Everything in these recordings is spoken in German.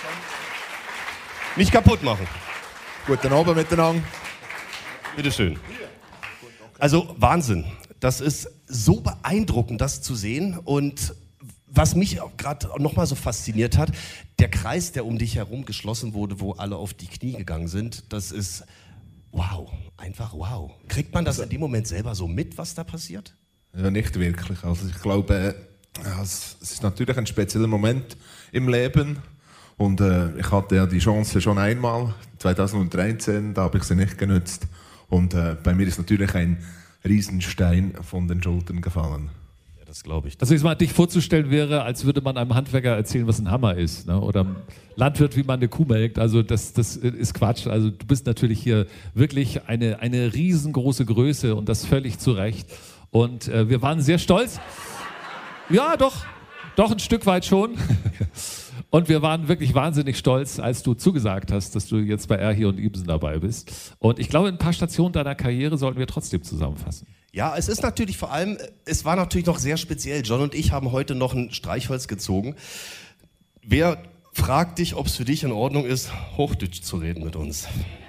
Nicht kaputt machen. Guten Abend miteinander. Bitteschön. Also Wahnsinn. Das ist so beeindruckend, das zu sehen. Und was mich gerade nochmal so fasziniert hat, der Kreis, der um dich herum geschlossen wurde, wo alle auf die Knie gegangen sind, das ist wow, einfach wow. Kriegt man das in dem Moment selber so mit, was da passiert? Ja, nicht wirklich. Also ich glaube, es ist natürlich ein spezieller Moment im Leben. Und ich hatte ja die Chance schon einmal, 2013, da habe ich sie nicht genutzt. Und bei mir ist natürlich ein Riesenstein von den Schultern gefallen. Ja, das glaube ich. Also jetzt mal dich vorzustellen wäre, als würde man einem Handwerker erzählen, was ein Hammer ist, ne? Oder einem Landwirt, wie man eine Kuh melkt. Also das ist Quatsch. Also du bist natürlich hier wirklich eine riesengroße Größe und das völlig zu Recht. Und wir waren sehr stolz. Ja, doch ein Stück weit schon. Und wir waren wirklich wahnsinnig stolz, als du zugesagt hast, dass du jetzt bei Erhi und Ibsen dabei bist. Und ich glaube, ein paar Stationen deiner Karriere sollten wir trotzdem zusammenfassen. Ja, es ist natürlich vor allem, es war natürlich noch sehr speziell. John und ich haben heute noch ein Streichholz gezogen. Wer fragt dich, ob es für dich in Ordnung ist, Hochdeutsch zu reden mit uns?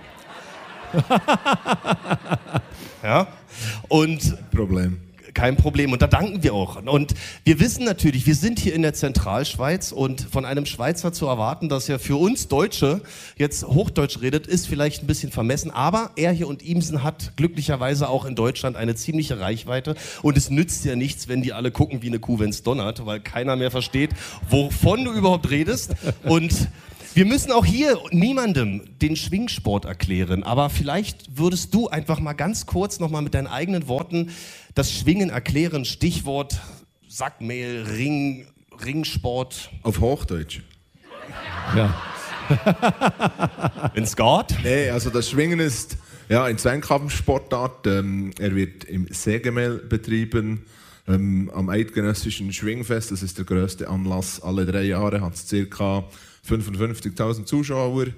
Ja, und Problem. kein Problem. Und da danken wir auch. Und wir wissen natürlich, wir sind hier in der Zentralschweiz und von einem Schweizer zu erwarten, dass er für uns Deutsche jetzt Hochdeutsch redet, ist vielleicht ein bisschen vermessen. Aber Erhi und Ibsen hat glücklicherweise auch in Deutschland eine ziemliche Reichweite. Und es nützt ja nichts, wenn die alle gucken wie eine Kuh, wenn es donnert, weil keiner mehr versteht, wovon du überhaupt redest. Und wir müssen auch hier niemandem den Schwingsport erklären, aber vielleicht würdest du einfach mal ganz kurz nochmal mit deinen eigenen Worten das Schwingen erklären. Stichwort Sackmehl, Ringsport. Auf Hochdeutsch? Ja. Wenn's geht? Nee, also das Schwingen ist ja ein Zweikampfsportart. Er wird im Sägemehl betrieben. Am Eidgenössischen Schwingfest, das ist der grösste Anlass, alle 3 Jahre hat es ca. 55.000 Zuschauer,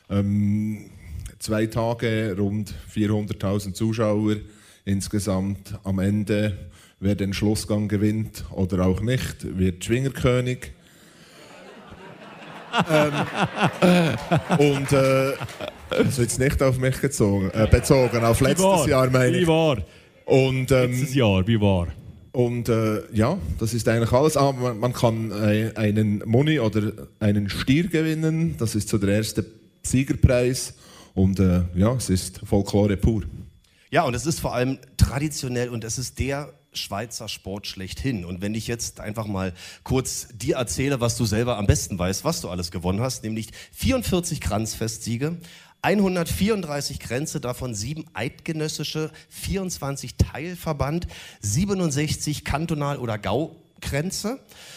2 Tage, rund 400.000 Zuschauer insgesamt. Am Ende, wer den Schlussgang gewinnt oder auch nicht, wird Schwingerkönig. Und das ist jetzt nicht auf mich bezogen, auf letztes Jahr meine ich. Wie war? Und, Letztes Jahr, wie war? Und ja, das ist eigentlich alles. Aber man kann einen Moni oder einen Stier gewinnen. Das ist so der erste Siegerpreis. Und ja, es ist Folklore pur. Ja, und es ist vor allem traditionell und es ist der Schweizer Sport schlechthin. Und wenn ich jetzt einfach mal kurz dir erzähle, was du selber am besten weißt, was du alles gewonnen hast, nämlich 44 Kranzfestsiege, 134 Kränze, davon 7 eidgenössische, 24 Teilverband, 67 Kantonal- oder Gaukränze.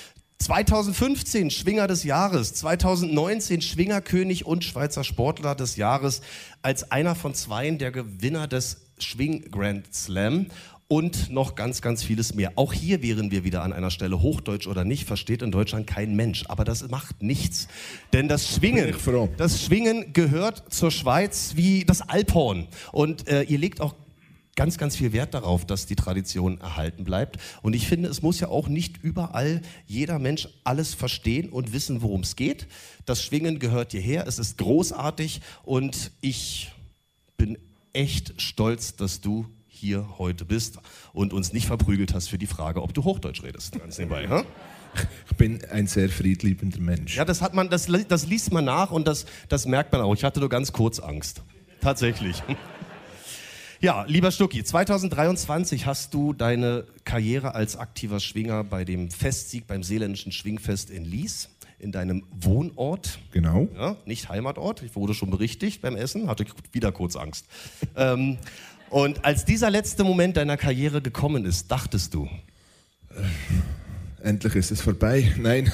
2015 Schwinger des Jahres, 2019 Schwingerkönig und Schweizer Sportler des Jahres als einer von 2 der Gewinner des Schwing Grand Slam. Und noch ganz, ganz vieles mehr. Auch hier wären wir wieder an einer Stelle, Hochdeutsch oder nicht, versteht in Deutschland kein Mensch. Aber das macht nichts. Denn das Schwingen gehört zur Schweiz wie das Alphorn. Und ihr legt auch ganz, ganz viel Wert darauf, dass die Tradition erhalten bleibt. Und ich finde, es muss ja auch nicht überall jeder Mensch alles verstehen und wissen, worum es geht. Das Schwingen gehört hierher, es ist großartig und ich bin echt stolz, dass du hier heute bist und uns nicht verprügelt hast für die Frage, ob du Hochdeutsch redest. Ganz nebenbei, ha? Ich bin ein sehr friedliebender Mensch. Ja, das liest man nach und das merkt man auch. Ich hatte nur ganz kurz Angst. Tatsächlich. Ja, lieber Stucki, 2023 hast du deine Karriere als aktiver Schwinger bei dem Festsieg beim Seeländischen Schwingfest in Lies, in deinem Wohnort. Genau. Ja, nicht Heimatort, ich wurde schon berichtigt beim Essen, hatte wieder kurz Angst. Und als dieser letzte Moment deiner Karriere gekommen ist, dachtest du? Endlich ist es vorbei. Nein.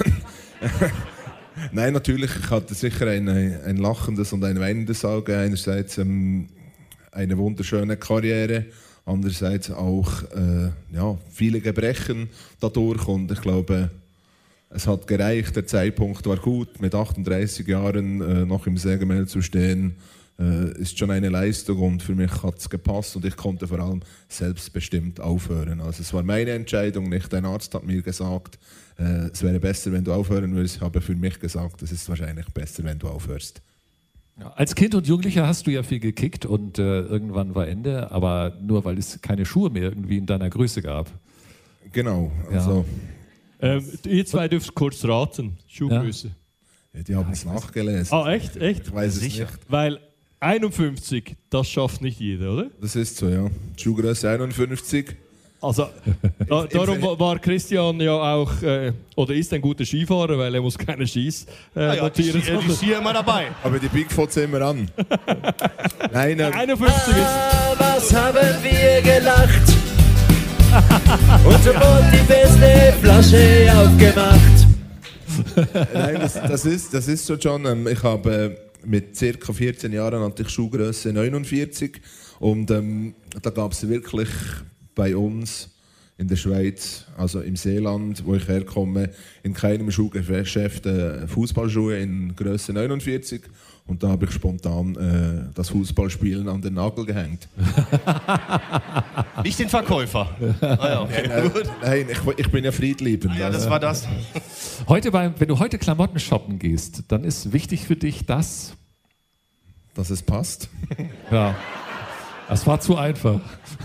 Nein, natürlich. Ich hatte sicher ein lachendes und ein weinendes Auge. Einerseits eine wunderschöne Karriere, andererseits auch ja, viele Gebrechen dadurch. Und ich glaube, es hat gereicht. Der Zeitpunkt war gut, mit 38 Jahren noch im Sägemehl zu stehen. ist schon eine Leistung und für mich hat es gepasst und ich konnte vor allem selbstbestimmt aufhören. Also es war meine Entscheidung, nicht ein Arzt hat mir gesagt, es wäre besser, wenn du aufhören würdest. Ich habe für mich gesagt, es ist wahrscheinlich besser, wenn du aufhörst. Ja, als Kind und Jugendlicher hast du ja viel gekickt und irgendwann war Ende, aber nur weil es keine Schuhe mehr irgendwie in deiner Größe gab. Genau, also ihr zwei dürft kurz raten, Schuhgröße. ja, die haben es nachgelesen. Ah, echt? Ich weiß es Sicher. nicht. Weil 51, das schafft nicht jeder, oder? Das ist so, ja. Schuhgröße 51. Also, darum war Christian ja auch, oder ist ein guter Skifahrer, weil er muss keine Skis notieren. Die ist hier immer dabei. Aber die Big Fots immer an. Nein, 51 ist... Was haben wir gelacht? Und sofort die beste Flasche aufgemacht. nein das ist so, John. Ich habe mit ca. 14 Jahren hatte ich Schuhgröße 49 und da gab es wirklich bei uns in der Schweiz, also im Seeland, wo ich herkomme, in keinem Schuhgeschäft Fußballschuhe in Größe 49 und da habe ich spontan das Fußballspielen an den Nagel gehängt. Nicht den Verkäufer. Ja, okay. Nein, ich bin ja friedliebend. Ja, das war das. Wenn du heute Klamotten shoppen gehst, dann ist wichtig für dich, dass es passt. ja, das war zu einfach.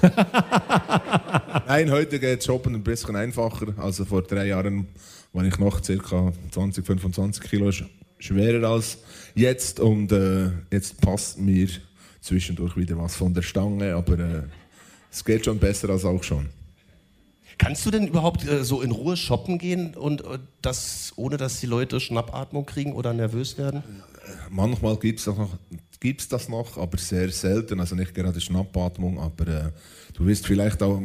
Nein, heute geht Shoppen ein bisschen einfacher. Also vor 3 Jahren war ich noch ca. 20, 25 Kilo schwerer als jetzt und jetzt passt mir zwischendurch wieder was von der Stange, aber es geht schon besser als auch schon. Kannst du denn überhaupt so in Ruhe shoppen gehen und das, ohne dass die Leute Schnappatmung kriegen oder nervös werden? Manchmal gibt's das noch, aber sehr selten. Also nicht gerade Schnappatmung, aber du wirst vielleicht auch